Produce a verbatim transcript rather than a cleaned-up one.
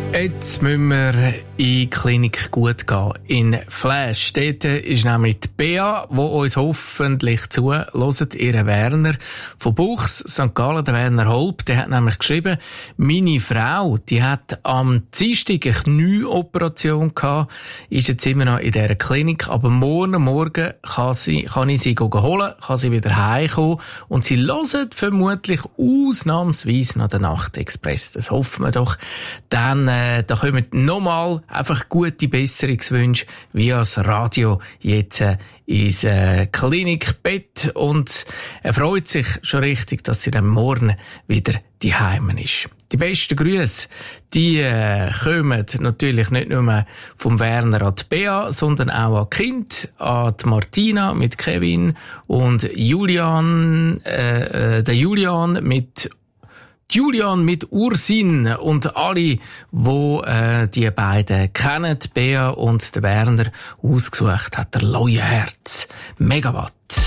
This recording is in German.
Jetzt müssen wir in die Klinik gut gehen. In Flash. Dort ist nämlich die Bea, die uns hoffentlich zuhört, ihre Werner von Buchs, Sankt Gallen, der Werner Holb. Der hat nämlich geschrieben, meine Frau, die hat am Dienstag eine Knieoperation gehabt, ist jetzt immer noch in dieser Klinik, aber morgen Morgen kann, sie, kann ich sie holen, kann sie wieder heimkommen und sie hören vermutlich ausnahmsweise noch den Nachtexpress. Das hoffen wir doch. Dann äh, da kommen nochmal einfach gute Besserungswünsche via das Radio jetzt äh, ins äh, Klinikbett und er freut sich schon richtig, dass sie dann morgen wieder daheim ist. Die besten Grüße, die äh, kommen natürlich nicht nur vom Werner an die Bea, sondern auch an die Kind, an die Martina mit Kevin und Julian, äh, äh, der Julian mit Julian mit Ursin und alle, die äh, die beiden kennen, die Bea und der Werner, ausgesucht hat der Leuenherz Megawatt.